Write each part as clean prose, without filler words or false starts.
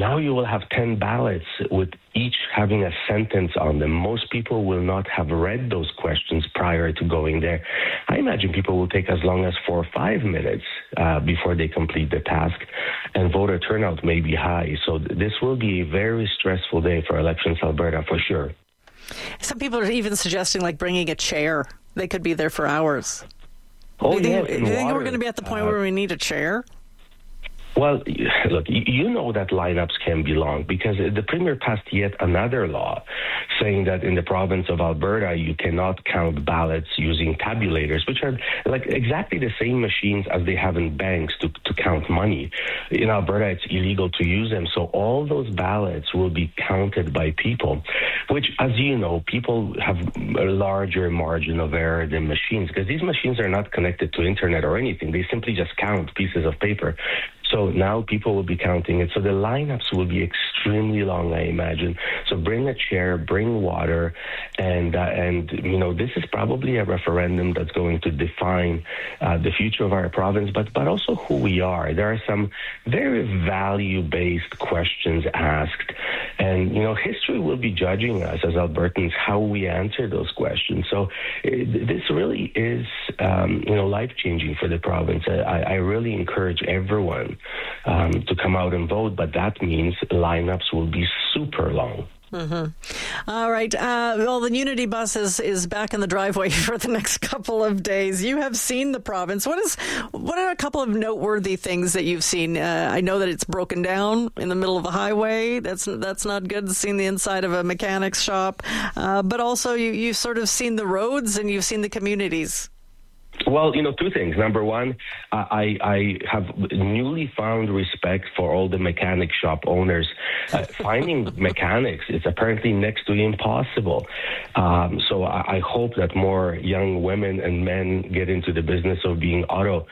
now you will have 10 ballots with each having a sentence on them. Most people will not have read those questions prior to going there. I imagine people will take as long as 4 or 5 minutes before they complete the task, and voter turnout may be high. So this will be a very stressful day for Elections Alberta for sure. Some people are even suggesting like bringing a chair. They could be there for hours. Oh, do you think we're going to be at the point where we need a chair? Well, look, you know that lineups can be long because the Premier passed yet another law saying that in the province of Alberta, you cannot count ballots using tabulators, which are like exactly the same machines as they have in banks to count money. In Alberta, it's illegal to use them. So all those ballots will be counted by people, which, as you know, people have a larger margin of error than machines because these machines are not connected to internet or anything. They simply just count pieces of paper. So now people will be counting it. So the lineups will be extremely long, I imagine. So bring a chair, bring water, and you know, this is probably a referendum that's going to define the future of our province, but also who we are. There are some very value-based questions asked, and you know, history will be judging us as Albertans how we answer those questions. So this really is you know, life-changing for the province. I really encourage everyone to come out and vote, but that means lineups will be super long. Mm-hmm. All right. Well, the Unity bus is back in the driveway for the next couple of days. You have seen the province. What are a couple of noteworthy things that you've seen? I know that it's broken down in the middle of a highway. That's not good. Seeing the inside of a mechanic's shop, but also you've sort of seen the roads and you've seen the communities. Well, you know, two things. Number one, I have newly found respect for all the mechanic shop owners. Finding mechanics is apparently next to impossible. So I hope that more young women and men get into the business of being auto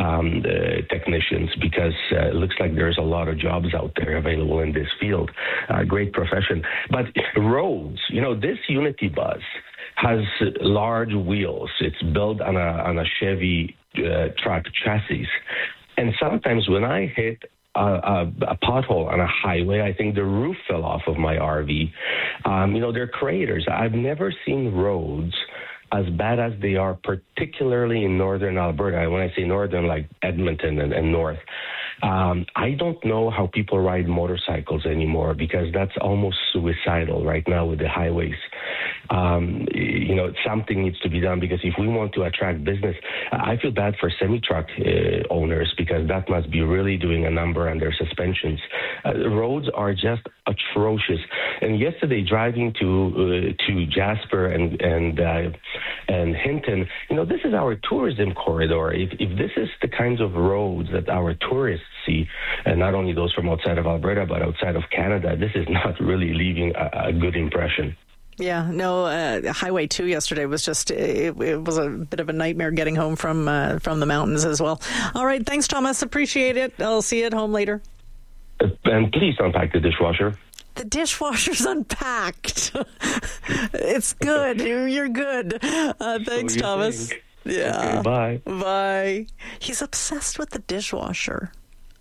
technicians because it looks like there's a lot of jobs out there available in this field. Great profession. But roads, you know, this Unity bus has large wheels. It's built on a Chevy truck chassis. And sometimes when I hit a pothole on a highway, I think the roof fell off of my RV. You know, they're craters. I've never seen roads as bad as they are, particularly in northern Alberta. And when I say northern, like Edmonton and north. I don't know how people ride motorcycles anymore because that's almost suicidal right now with the highways. You know, something needs to be done because if we want to attract business, I feel bad for semi-truck owners because that must be really doing a number on their suspensions. Roads are just atrocious. And yesterday, driving to Jasper and Hinton, you know, this is our tourism corridor. If this is the kinds of roads that our tourists see, and not only those from outside of Alberta, but outside of Canada, this is not really leaving a good impression. Yeah, no, Highway 2 yesterday was just, it was a bit of a nightmare getting home from the mountains as well. All right, thanks, Thomas. Appreciate it. I'll see you at home later. And please unpack the dishwasher. The dishwasher's unpacked. It's good. You're good. Thanks, so Thomas. Think. Yeah. Okay, bye. Bye. He's obsessed with the dishwasher.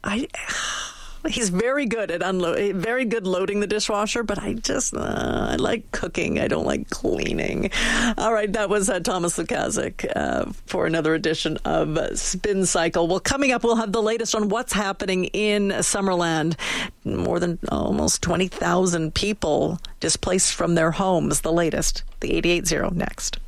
He's very good at very good loading the dishwasher, but I like cooking. I don't like cleaning. All right, that was Thomas Lukaszuk for another edition of Spin Cycle. Well, coming up, we'll have the latest on what's happening in Summerland. More than almost 20,000 people displaced from their homes. The latest, the 88.0 next.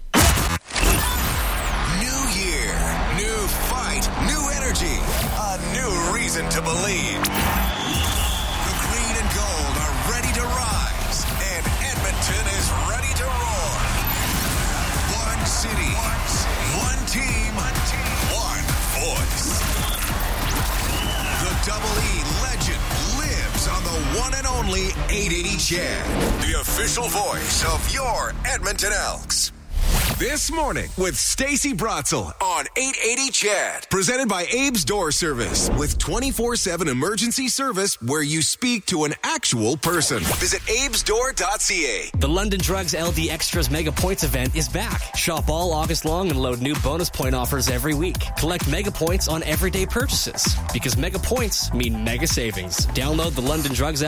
New year, new fight, new energy, a new reason to believe. The green and gold are ready to rise, and Edmonton is ready to roar. One city, one team, one voice. The Double E legend lives on the one and only 880 CHED, the official voice of your Edmonton Elks. This morning with Stacey Bratzel on 880 CHED. Presented by Abe's Door Service with 24/7 emergency service where you speak to an actual person. Visit abesdoor.ca. The London Drugs LD Extras Mega Points event is back. Shop all August long and load new bonus point offers every week. Collect mega points on everyday purchases because mega points mean mega savings. Download the London Drugs app